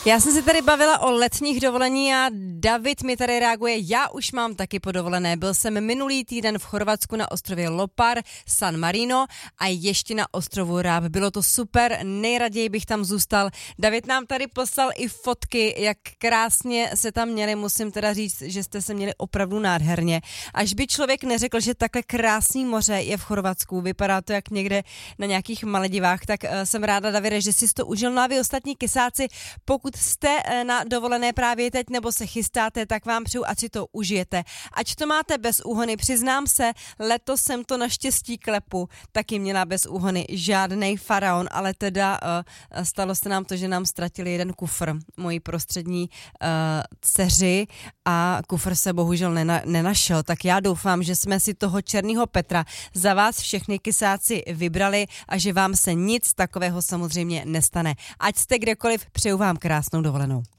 Já jsem se tady bavila o letních dovolení a David mi tady reaguje, já už mám taky podovolené. Byl jsem minulý týden v Chorvatsku na ostrově Lopar, San Marino a ještě na ostrovu Rab. Bylo to super, nejraději bych tam zůstal. David nám tady poslal i fotky, jak krásně se tam měli, musím teda říct, že jste se měli opravdu nádherně. Až by člověk neřekl, že takhle krásný moře je v Chorvatsku, vypadá to jak někde na nějakých Maledivách, tak jsem ráda, Davide, že jsi to užil. No a vy ostatní kysáci, pokud jste na dovolené právě teď nebo se chystáte, tak vám přeju, ať si to užijete. Ať to máte bez úhony, přiznám se, letos jsem to naštěstí klepu taky měla bez úhony, žádnej faraon, ale teda stalo se nám to, že nám ztratili jeden kufr, moji prostřední dceři a kufr se bohužel nenašel, tak já doufám, že jsme si toho černýho Petra za vás všechny kysáci vybrali a že vám se nic takového samozřejmě nestane. Ať jste kdekoliv, přeju vám krásnou dovolenou.